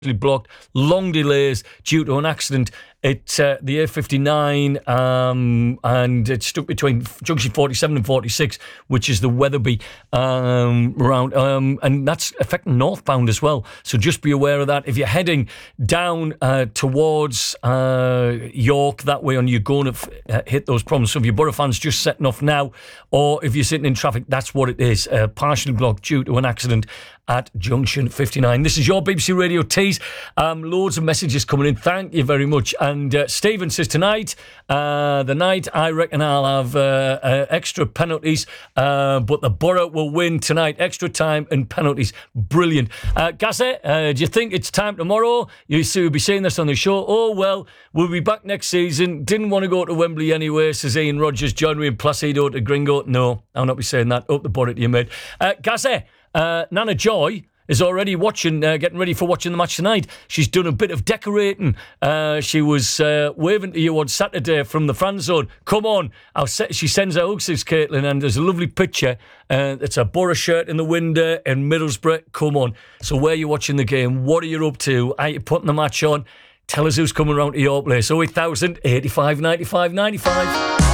blocked, long delays due to an accident at the A59, and it's stuck between junction 47 and 46, which is the Wetherby round, and that's affecting northbound as well. So just be aware of that. If you're heading down towards York that way, and you're going to hit those problems. So if your Borough fans just setting off now, or if you're sitting in traffic, that's what it is. Partially blocked due to an accident at junction 59. This is your BBC Radio Tees. Loads of messages coming in. Thank you very much. And Stephen says tonight, the night, I reckon I'll have extra penalties, but the Borough will win tonight. Extra time and penalties. Brilliant. Gazette, do you think it's time tomorrow? You'll be saying this on the show. Oh, well, we'll be back next season. Didn't want to go to Wembley anyway, says Ian Rogers. Join me in Placido to Gringo. No, I'll not be saying that. Up the bonnet to you, mate. Gazette, Nana Joy is already watching, getting ready for watching the match tonight. She's done a bit of decorating. She was waving to you on Saturday from the fan zone. Come on. She sends her hugs, says Caitlin, and there's a lovely picture. It's a Borough shirt in the window in Middlesbrough. Come on. So where are you watching the game? What are you up to? Are you putting the match on? Tell us who's coming around to your place. 08,000 85 95 95.